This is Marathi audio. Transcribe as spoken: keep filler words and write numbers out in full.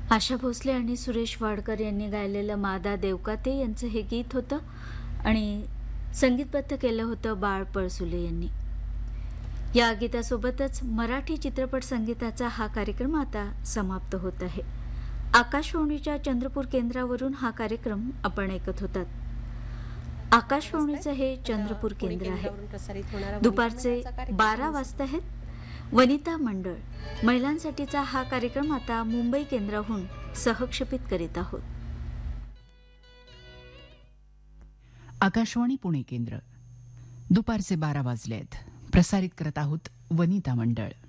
आशा भोसले आणि सुरेश वाडकर यांनी गायलेलं मादा देवकाते यांचं हे गीत होतं आणि संगीतबद्ध केलं होतं बाळ पळसुले यांनी. या गीतासोबतच मराठी चित्रपट संगीताचा हा कार्यक्रम आता समाप्त होत आहे. आकाशवाणीच्या चंद्रपूर केंद्रावरून हा कार्यक्रम आपण ऐकत होतात. आकाशवाणीचं हे चंद्रपूर केंद्र आहे. दुपारचे बारा वाजता आहेत. वनिता मंडळ महिलांसाठीचा हा कार्यक्रम आता मुंबई केंद्राहून सहक्षेपित करीत आहोत. आकाशवाणी पुणे केंद्र दुपारचे बारा वाजलेत. प्रसारित करत आहोत वनिता मंडळ.